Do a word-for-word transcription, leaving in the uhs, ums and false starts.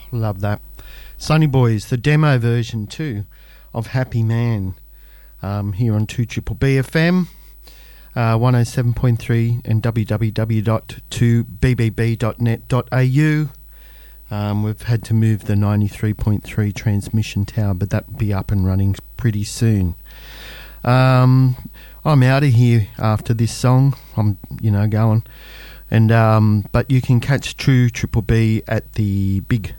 love that. Sunny Boys, the demo version too of Happy Man, um, here on two B B F M, uh, one oh seven point three and w w w dot two b b b dot net dot a u. Um, we've had to move the ninety-three point three transmission tower, but that will be up and running pretty soon. Um, I'm out of here after this song. I'm, you know, going. And um, but you can catch True Triple B at the big